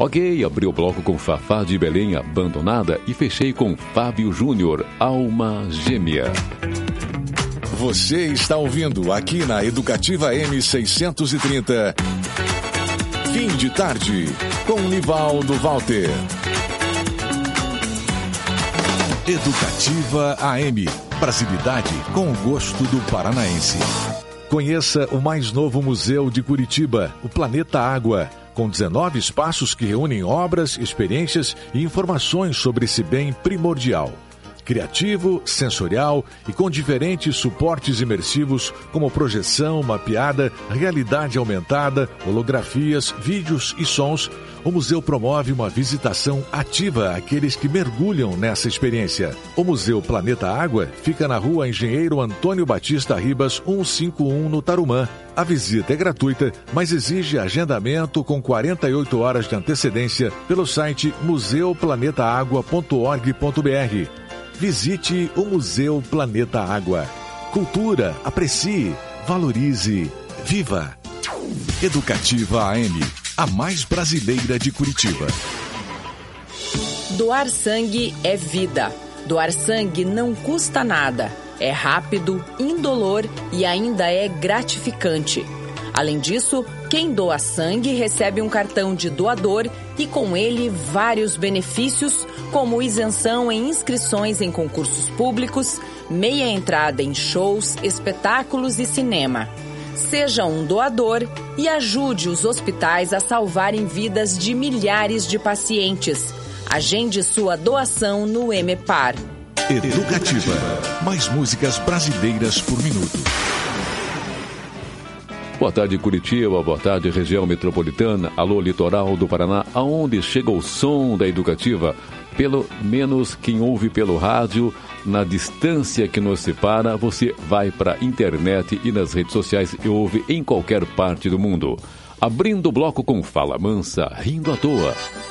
Ok, abri o bloco com Fafá de Belém, Abandonada, e fechei com Fábio Júnior, Alma Gêmea. Você está ouvindo aqui na Educativa M630. Fim de tarde, com Nivaldo Walter. Educativa AM. Brasilidade com o gosto do paranaense. Conheça o mais novo museu de Curitiba, o Planeta Água, com 19 espaços que reúnem obras, experiências e informações sobre esse bem primordial. Criativo, sensorial e com diferentes suportes imersivos como projeção, mapeada, realidade aumentada, holografias, vídeos e sons, o museu promove uma visitação ativa àqueles que mergulham nessa experiência. O Museu Planeta Água fica na Rua Engenheiro Antônio Batista Ribas, 151, no Tarumã. A visita é gratuita, mas exige agendamento com 48 horas de antecedência pelo site museuplanetaagua.org.br. Visite o Museu Planeta Água. Cultura, aprecie, valorize, viva. Educativa AM, a mais brasileira de Curitiba. Doar sangue é vida. Doar sangue não custa nada. É rápido, indolor e ainda é gratificante. Além disso, quem doa sangue recebe um cartão de doador e com ele vários benefícios, como isenção em inscrições em concursos públicos, meia entrada em shows, espetáculos e cinema. Seja um doador e ajude os hospitais a salvarem vidas de milhares de pacientes. Agende sua doação no MPAR. Educativa. Mais músicas brasileiras por minuto. Boa tarde, Curitiba. Boa tarde, região metropolitana. Alô, litoral do Paraná, aonde chega o som da Educativa. Pelo menos quem ouve pelo rádio, na distância que nos separa, você vai para a internet e nas redes sociais e ouve em qualquer parte do mundo. Abrindo o bloco com Fala Mansa, rindo à toa.